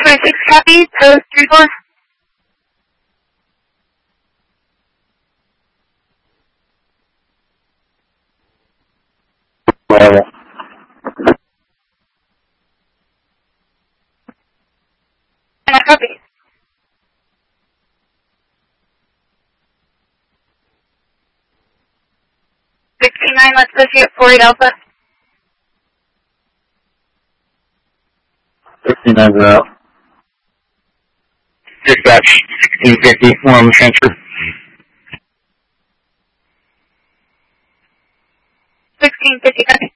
6 copy, post 3-4. Whatever. Copy. 69, let's push you at 48 Alpha. 69's out. Dispatch, 1650, we're on the transfer. 1650, copy.